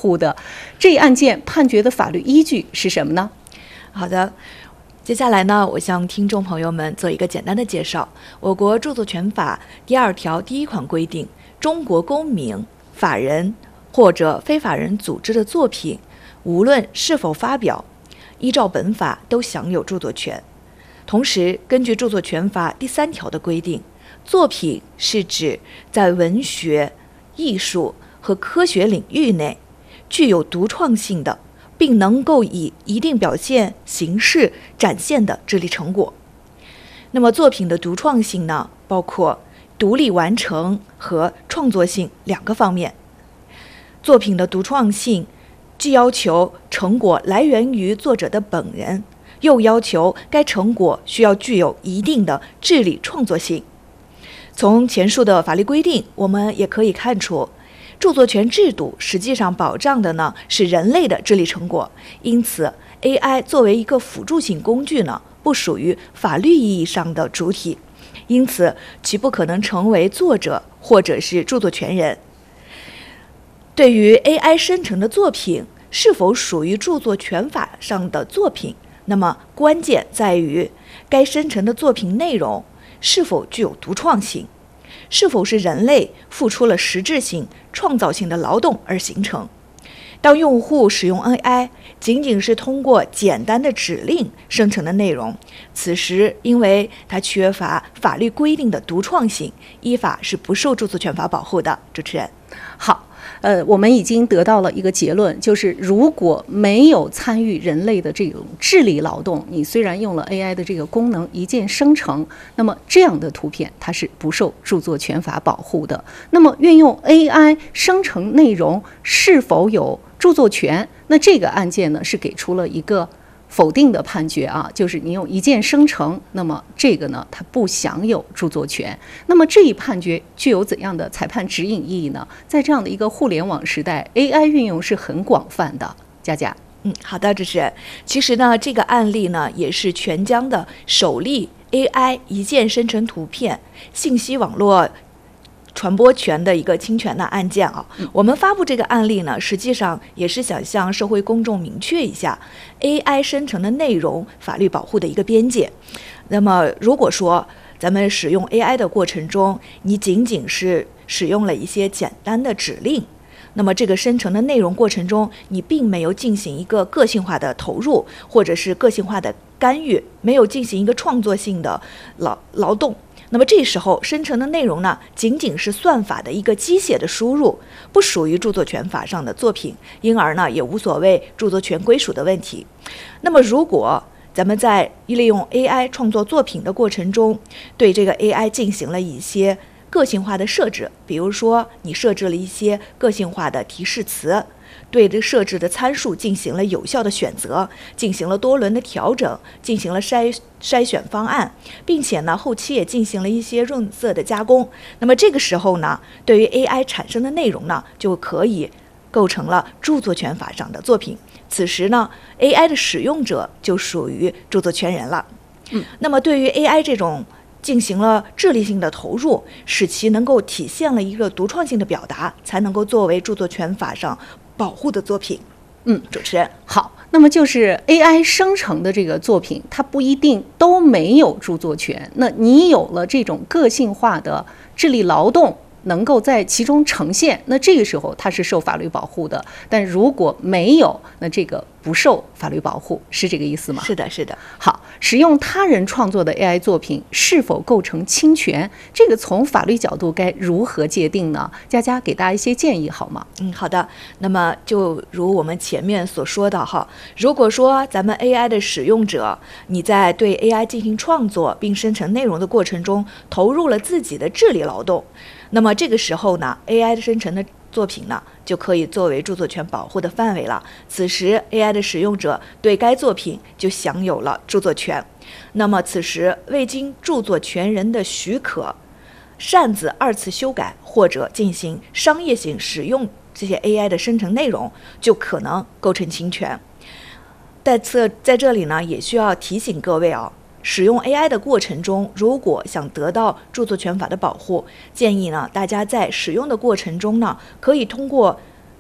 护的。这一案件判决的法律依据是什么呢？ 好的，接下来呢，我向听众朋友们做一个简单的介绍。我国著作权法第2条第1款规定，中国公民、法人或者非法人组织的作品，无论是否发表，依照本法都享有著作权。同时，根据著作权法第3条的规定，作品是指在文学、艺术和科学领域内具有独创性的，并能够以一定表现形式展现的智力成果。那么作品的独创性呢，包括独立完成和创作性2个方面。作品的独创性既要求成果来源于作者的本人，又要求该成果需要具有一定的智力创作性。从前述的法律规定，我们也可以看出，著作权制度实际上保障的呢是人类的智力成果，因此 AI 作为一个辅助性工具呢，不属于法律意义上的主体，因此其不可能成为作者或者是著作权人。对于 AI 生成的作品是否属于著作权法上的作品，那么关键在于该生成的作品内容是否具有独创性，是否是人类付出了实质性、创造性的劳动而形成。当用户使用 AI 仅仅是通过简单的指令生成的内容，此时因为它缺乏法律规定的独创性，依法是不受著作权法保护的。主持人， 好。我们已经得到了一个结论，就是如果没有参与人类的这种智力劳动，你虽然用了 AI 的这个功能一键生成，那么这样的图片它是不受著作权法保护的。那么运用 AI 生成内容是否有著作权？那这个案件呢是给出了一个否定的判决啊，就是你用一键生成，那么这个呢它不享有著作权。那么这一判决具有怎样的裁判指引意义呢？在这样的一个互联网时代， AI 运用是很广泛的。佳佳。 好的，主持人。其实呢，这个案例呢也是全疆的首例 AI 一键生成图片信息网络传播权的一个侵权的案件啊。我们发布这个案例呢，实际上也是想向社会公众明确一下 AI 生成的内容法律保护的一个边界。那么如果说咱们使用 AI 的过程中，你仅仅是使用了一些简单的指令，那么这个生成的内容过程中，你并没有进行一个个性化的投入，或者是个性化的干预，没有进行一个创作性的劳动，那么这时候生成的内容呢，仅仅是算法的一个机械的输入，不属于著作权法上的作品，因而呢也无所谓著作权归属的问题。那么如果咱们在利用 AI 创作作品的过程中，对这个 AI 进行了一些个性化的设置，比如说你设置了一些个性化的提示词，对这设置的参数进行了有效的选择，进行了多轮的调整，进行了筛选方案，并且呢后期也进行了一些润色的加工。那么这个时候呢，对于 AI 产生的内容呢，就可以构成了著作权法上的作品。此时呢 AI 的使用者就属于著作权人了。那么对于 AI 这种进行了智力性的投入，使其能够体现了一个独创性的表达，才能够作为著作权法上保护的作品。主持人。 好，那么就是 AI 生成的这个作品，它不一定都没有著作权。那你有了这种个性化的智力劳动，能够在其中呈现，那这个时候它是受法律保护的。但如果没有，那这个不受法律保护，是这个意思吗？ 是的，是的。 好，使用他人创作的 AI 作品是否构成侵权？这个从法律角度该如何界定呢？佳佳给大家一些建议好吗？ 好的。那么就如我们前面所说的哈，如果说咱们 AI 的使用者，你在对 AI 进行创作并生成内容的过程中，投入了自己的智力劳动，那么这个时候呢 ，AI 生成的作品呢，就可以作为著作权保护的范围了。此时 AI 的使用者对该作品就享有了著作权。那么此时未经著作权人的许可，擅自二次修改或者进行商业性使用这些 AI 的生成内容，就可能构成侵权。在这里呢，也需要提醒各位使用 AI 的过程中，如果想得到著作权法的保护，建议呢大家在使用的过程中呢，可以通过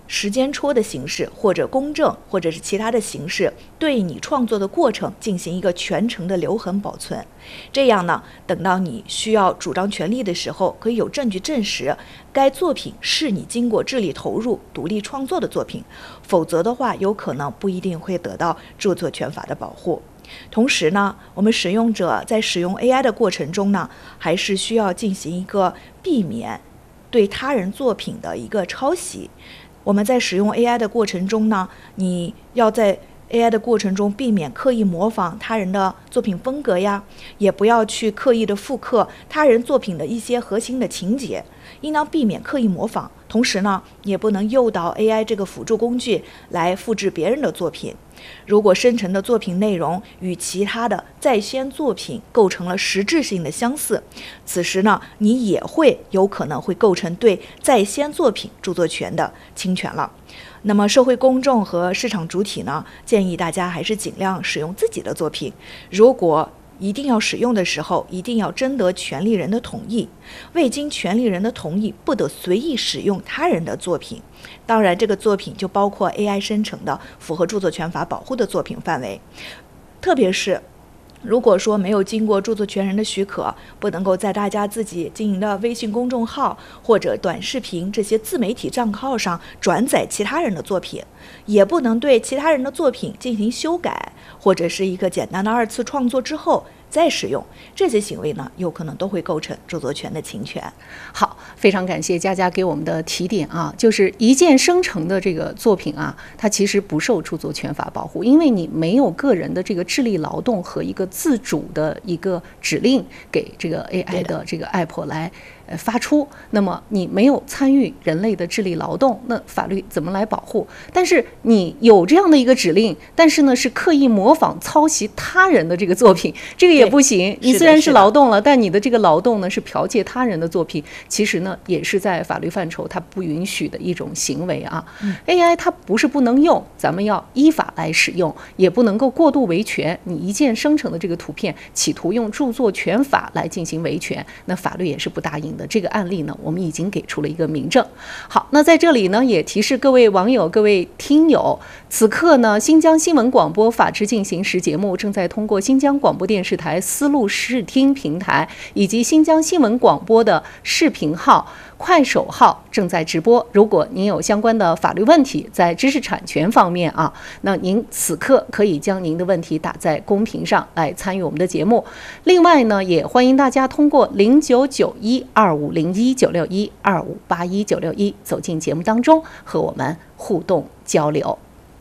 时间戳的形式，或者公证，或者是其他的形式，对你创作的过程进行一个全程的留痕保存。这样呢，等到你需要主张权利的时候，可以有证据证实该作品是你经过智力投入、独立创作的作品，否则的话，有可能不一定会得到著作权法的保护。同时呢，我们使用者在使用 AI 的过程中呢，还是需要进行一个避免对他人作品的一个抄袭。我们在使用 AI 的过程中呢，你要在 AI 的过程中避免刻意模仿他人的作品风格呀，也不要去刻意的复刻他人作品的一些核心的情节，应当避免刻意模仿。同时呢，也不能诱导 AI 这个辅助工具来复制别人的作品。如果生成的作品内容与其他的在先作品构成了实质性的相似，此时呢，你也有可能会构成对在先作品著作权的侵权了。那么社会公众和市场主体呢，建议大家还是尽量使用自己的作品。如果一定要使用的时候，一定要征得权利人的同意，未经权利人的同意，不得随意使用他人的作品。当然，这个作品就包括 AI 生成的符合著作权法保护的作品范围。特别是如果说没有经过著作权人的许可，不能够在大家自己经营的微信公众号或者短视频这些自媒体账号上转载其他人的作品，也不能对其他人的作品进行修改，或者是一个简单的2次创作之后再使用，这些行为呢，有可能都会构成著作权的侵权。 好，非常感谢佳佳给我们的提点啊，就是一键生成的这个作品啊，它其实不受著作权法保护，因为你没有个人的这个智力劳动和一个自主的一个指令给这个 AI 的这个 app 来发出，那么你没有参与人类的智力劳动，那法律怎么来保护？但是你有这样的一个指令，但是呢是刻意模仿抄袭他人的这个作品，这个也不行。你虽然是劳动了，但你的这个劳动呢是剽窃他人的作品，其实呢也是在法律范畴它不允许的一种行为啊。AI 它不是不能用，咱们要依法来使用，也不能够过度维权。你一键生成的这个图片，企图用著作权法来进行维权，那法律也是不答应的。这个案例呢，我们已经给出了一个明证。好，那在这里呢，也提示各位网友、各位听友，此刻呢，新疆新闻广播法治进行时节目正在通过新疆广播电视台丝路视听平台以及新疆新闻广播的视频号、快手号正在直播。如果您有相关的法律问题，在知识产权方面啊，那您此刻可以将您的问题打在公屏上来参与我们的节目。另外呢，也欢迎大家通过099125019612581961走进节目当中，和我们互动交流。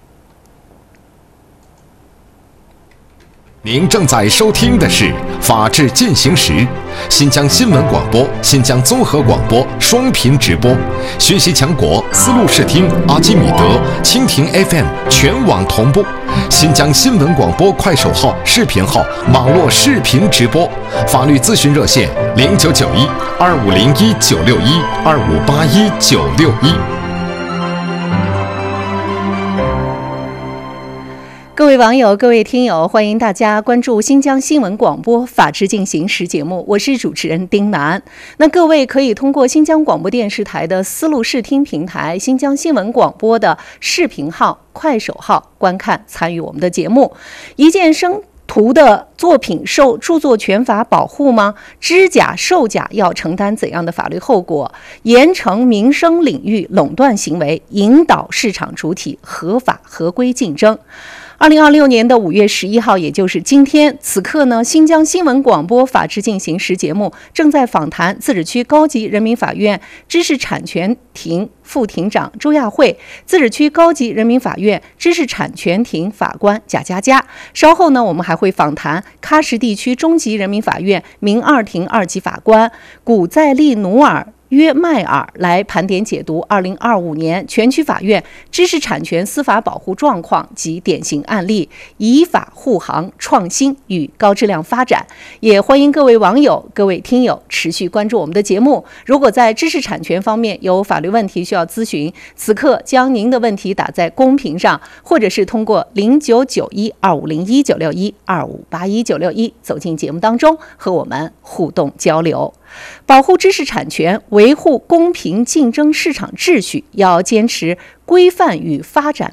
您正在收听的是《法治进行时》，新疆新闻广播、新疆综合广播双频直播，学习强国丝路视听、阿基米德、蜻蜓 FM 全网同步，新疆新闻广播快手号、视频号网络视频直播，法律咨询热线099125019612581961。 各位网友、各位听友，欢迎大家关注新疆新闻广播法治进行时节目，我是主持人丁楠。那各位可以通过新疆广播电视台的丝路视听平台、新疆新闻广播的视频号、快手号观看参与我们的节目。一键生图的作品受著作权法保护吗？知假售假要承担怎样的法律后果？严惩民生领域垄断行为，引导市场主体合法合规竞争。2026年5月11号，也就是今天，此刻呢，新疆新闻广播法治进行时节目正在访谈自治区高级人民法院知识产权庭副庭长周亚慧，自治区高级人民法院知识产权庭法官贾佳佳。稍后呢，我们还会访谈喀什地区中级人民法院民二庭2级法官古再利努尔约迈尔，来盘点解读2025年全区法院知识产权司法保护状况及典型案例，以法护航创新与高质量发展。也欢迎各位网友、各位听友持续关注我们的节目。如果在知识产权方面有法律问题需要咨询，此刻将您的问题打在公屏上，或者是通过099125019612581961走进节目当中，和我们互动交流。 保护知识产权，维护公平竞争市场秩序，要坚持规范与发展